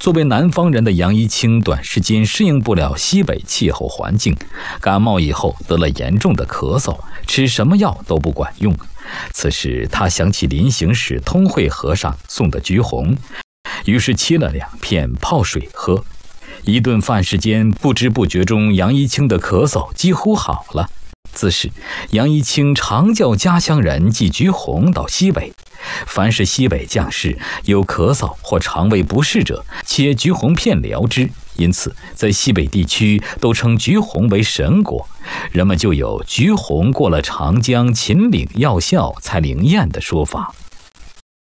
作为南方人的杨一清短时间适应不了西北气候环境，感冒以后得了严重的咳嗽，吃什么药都不管用。此时他想起临行时通惠和尚送的橘红，于是切了2片泡水喝。1顿饭时间，不知不觉中杨一清的咳嗽几乎好了。自是杨一清常叫家乡人寄橘红到西北，凡是西北将士有咳嗽或肠胃不适者，切橘红片疗之。因此在西北地区都称橘红为神果，人们就有橘红过了长江秦岭药效才灵验的说法。